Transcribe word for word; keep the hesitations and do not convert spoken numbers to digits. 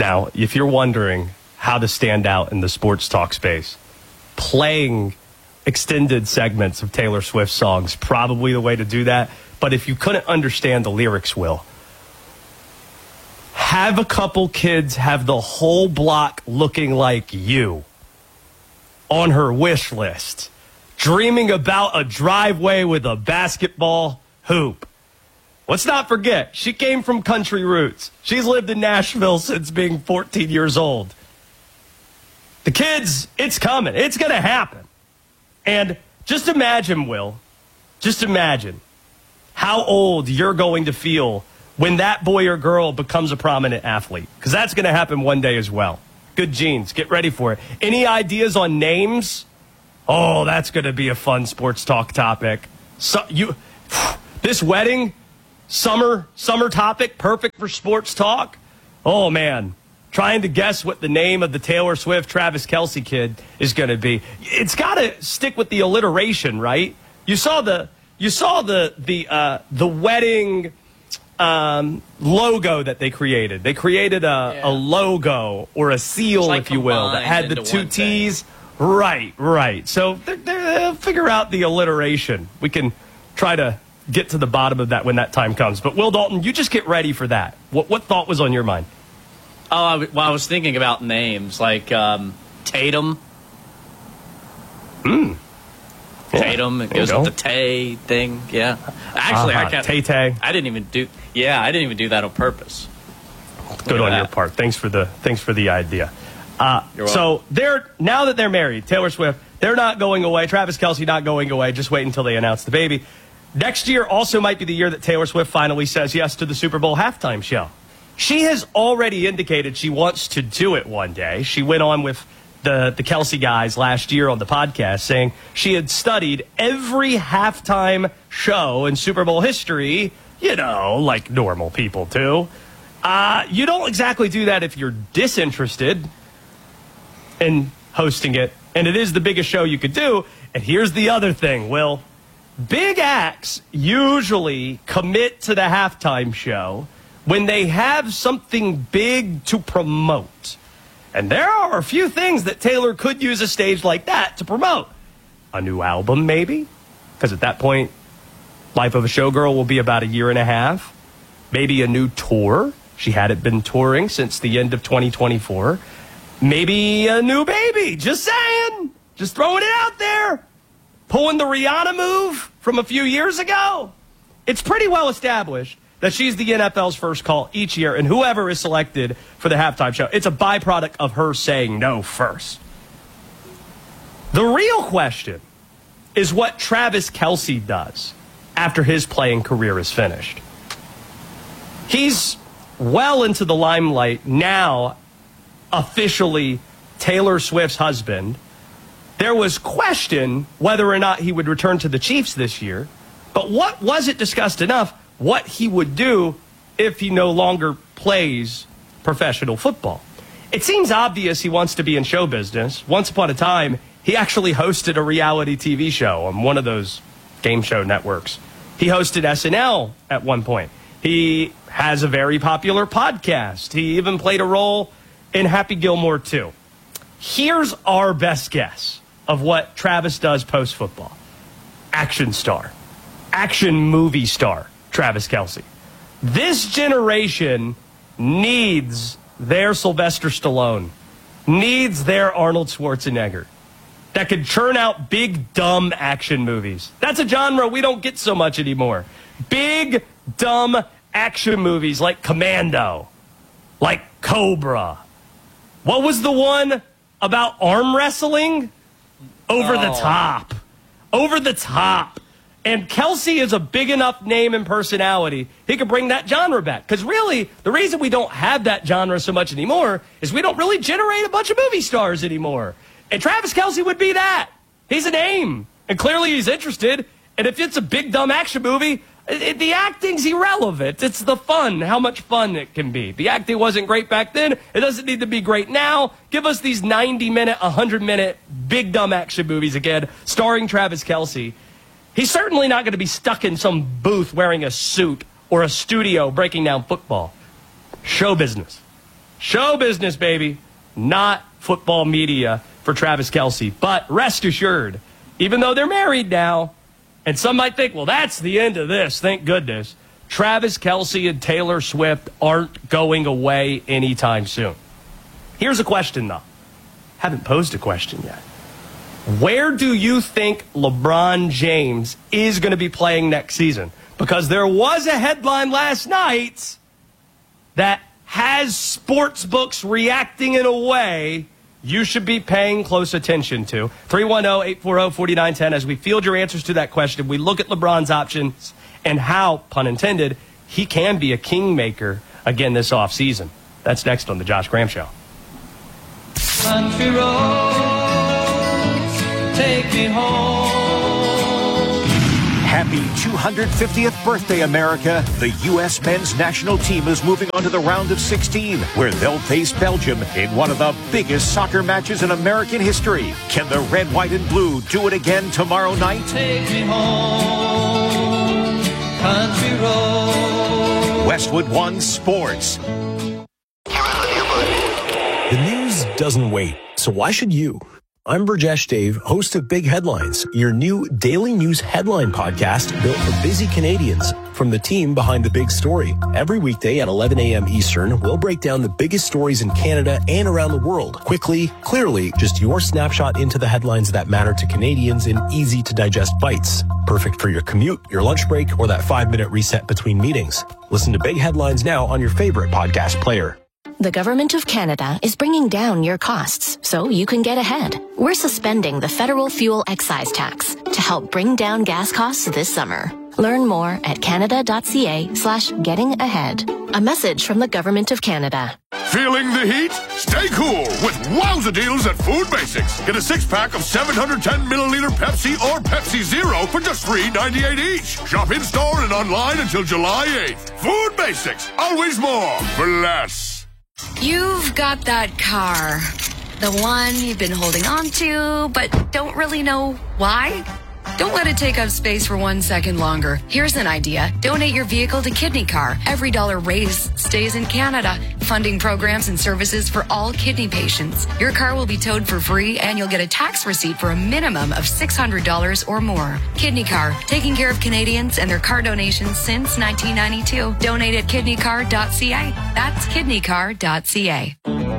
Now, if you're wondering how to stand out in the sports talk space, playing extended segments of Taylor Swift songs, probably the way to do that. But if you couldn't understand the lyrics, Will, have a couple kids have the whole block looking like you on her wish list, dreaming about a driveway with a basketball hoop. Let's not forget, she came from country roots. She's lived in Nashville since being fourteen years old. The kids, it's coming. It's going to happen. And just imagine, Will, just imagine how old you're going to feel when that boy or girl becomes a prominent athlete. Because that's going to happen one day as well. Good genes. Get ready for it. Any ideas on names? Oh, that's going to be a fun sports talk topic. So you, this wedding, summer, summer topic, perfect for sports talk. Oh, man. Trying to guess what the name of the Taylor Swift, Travis Kelce kid is going to be. It's got to stick with the alliteration, right? You saw the you saw the the uh, the wedding um, logo that they created. They created a, yeah. a logo or a seal, like if you will, that had the two T's. Right, right. So they're, they're, they'll figure out the alliteration. We can try to get to the bottom of that when that time comes. But Will Dalton, you just get ready for that. What what thought was on your mind? Oh, I, well, I was thinking about names like um, Tatum. Mm. Yeah. Tatum. It goes with the Tay thing. Yeah. Actually, uh-huh. I can't. Tay Tay. I didn't even do. Yeah, I didn't even do that on purpose. Good on that. Your part. Thanks for the thanks for the idea. Uh, so they're now that they're married, Taylor Swift, they're not going away. Travis Kelce not going away. Just wait until they announce the baby. Next year also might be the year that Taylor Swift finally says yes to the Super Bowl halftime show. She has already indicated she wants to do it one day. She went on with the, the Kelce guys last year on the podcast saying she had studied every halftime show in Super Bowl history, you know, like normal people do. Uh, you don't exactly do that if you're disinterested in hosting it, and it is the biggest show you could do. And here's the other thing, Will. Big acts usually commit to the halftime show when they have something big to promote. And there are a few things that Taylor could use a stage like that to promote. A new album, maybe? Because at that point, Life of a Showgirl will be about a year and a half. Maybe a new tour. She hadn't been touring since the end of twenty twenty-four. Maybe a new baby. Just saying. Just throwing it out there. Pulling the Rihanna move from a few years ago. It's pretty well established that she's the N F L's first call each year, and whoever is selected for the halftime show, it's a byproduct of her saying no first. The real question is what Travis Kelce does after his playing career is finished. He's well into the limelight now, officially Taylor Swift's husband. There was question whether or not he would return to the Chiefs this year, but what wasn't discussed enough what he would do if he no longer plays professional football. It seems obvious he wants to be in show business. Once upon a time, he actually hosted a reality T V show on one of those game show networks. He hosted S N L at one point. He has a very popular podcast. He even played a role in Happy Gilmore two. Here's our best guess of what Travis does post-football. Action star. Action movie star. Travis Kelce. This generation needs their Sylvester Stallone, needs their Arnold Schwarzenegger that could churn out big, dumb action movies. That's a genre we don't get so much anymore. Big, dumb action movies like Commando, like Cobra. What was the one about arm wrestling? Over oh. the top. Over the top. And Kelce is a big enough name and personality, he could bring that genre back. Because really, the reason we don't have that genre so much anymore is we don't really generate a bunch of movie stars anymore. And Travis Kelce would be that. He's a name. And clearly he's interested. And if it's a big, dumb action movie, it, the acting's irrelevant. It's the fun, how much fun it can be. The acting wasn't great back then. It doesn't need to be great now. Give us these ninety-minute, one hundred minute big, dumb action movies again, starring Travis Kelce. He's certainly not going to be stuck in some booth wearing a suit or a studio breaking down football. Show business. Show business, baby, not football media for Travis Kelce. But rest assured, even though they're married now, and some might think, well, that's the end of this, thank goodness, Travis Kelce and Taylor Swift aren't going away anytime soon. Here's a question, though. Haven't posed a question yet. Where do you think LeBron James is going to be playing next season? Because there was a headline last night that has sports books reacting in a way you should be paying close attention to. three one zero, eight four zero, four nine one zero. As we field your answers to that question, we look at LeBron's options and how, pun intended, he can be a kingmaker again this offseason. That's next on The Josh Graham Show. Country roads, take me home. Happy two hundred fiftieth birthday, America. The U S men's national team is moving on to the round of sixteen, where they'll face Belgium in one of the biggest soccer matches in American history. Can the red, white, and blue do it again tomorrow night? Take me home, country road. Westwood One Sports. The news doesn't wait, so why should you? I'm Burjesh Dave, host of Big Headlines, your new daily news headline podcast built for busy Canadians from the team behind the big story. Every weekday at eleven a.m. Eastern, we'll break down the biggest stories in Canada and around the world. Quickly, clearly, just your snapshot into the headlines that matter to Canadians in easy-to-digest bites. Perfect for your commute, your lunch break, or that five-minute reset between meetings. Listen to Big Headlines now on your favorite podcast player. The Government of Canada is bringing down your costs so you can get ahead. We're suspending the federal fuel excise tax to help bring down gas costs this summer. Learn more at canada.ca slash getting ahead. A message from the Government of Canada. Feeling the heat? Stay cool with wowza deals at Food Basics. Get a six-pack of seven hundred ten milliliter Pepsi or Pepsi Zero for just three ninety-eight each. Shop in-store and online until July eighth. Food Basics. Always more for less. You've got that car. The one you've been holding on to, but don't really know why? Don't let it take up space for one second longer. Here's an idea. Donate your vehicle to Kidney Car. Every dollar raised stays in Canada, funding programs and services for all kidney patients. Your car will be towed for free, and you'll get a tax receipt for a minimum of six hundred dollars or more. Kidney Car, taking care of Canadians and their car donations since nineteen ninety-two. Donate at kidney car dot c a. That's kidney car dot c a.